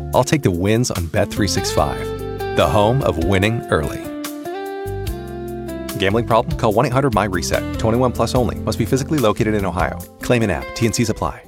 I'll take the wins on Bet365, the home of winning early. Gambling problem? Call 1-800-MY-RESET. 21 plus only. Must be physically located in Ohio. Claim in app. T&Cs apply.